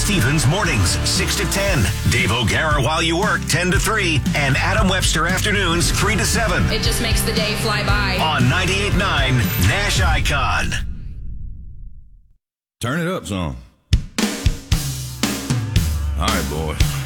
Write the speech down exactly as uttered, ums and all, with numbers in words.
Stevens mornings, six to ten. Dave O'Gara while you work, ten to three. And Adam Webster afternoons, three to seven. It just makes the day fly by. On ninety-eight point nine Nash Icon. Turn it up some. All right, boy.